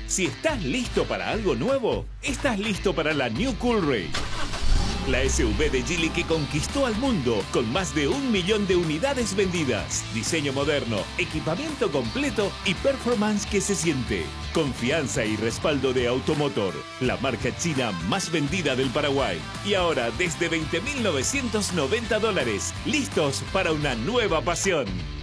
Si estás listo para algo nuevo, estás listo para la New Coolray. La SUV de Geely que conquistó al mundo con más de 1 millón de unidades vendidas. Diseño moderno, equipamiento completo y performance que se siente. Confianza y respaldo de Automotor, la marca china más vendida del Paraguay. Y ahora desde $20.990, listos para una nueva pasión.